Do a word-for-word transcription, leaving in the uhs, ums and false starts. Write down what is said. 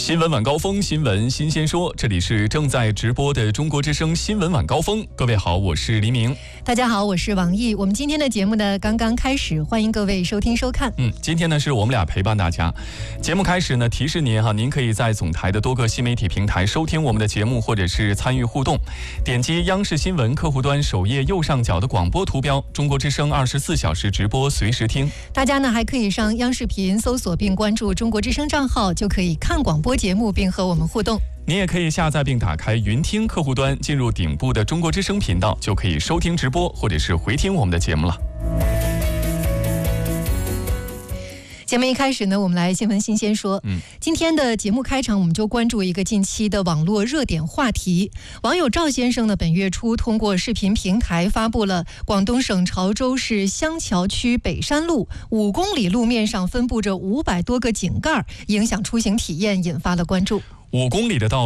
新闻晚高峰，新闻新鲜说，这里是正在直播的中国之声新闻晚高峰。各位好，我是黎明。 大家好，我是王毅。我们今天的节目呢刚刚开始，欢迎各位收听收看。 嗯，今天呢是我们俩陪伴大家。节目开始呢，提示您哈，您可以在总台的多个新媒体平台收听我们的节目，或者是参与互动。点击央视新闻客户端首页右上角的广播图标，中国之声二十四小时直播，随时听。 大家呢还可以上央视频搜索并关注中国之声账号，就可以看广播节目并和我们互动。 你也可以下载并打开云听客户端，进入顶部的中国之声频道，就可以收听直播或者是回听我们的节目了。 节目一开始呢，我们来新闻新鲜说。嗯，今天的节目开场，我们就关注一个近期的网络热点话题。网友赵先生呢，本月初通过视频平台发布了广东省潮州市香桥区北山路五公里路面上分布着五百多个井盖，影响出行体验，引发了关注。 五公里的道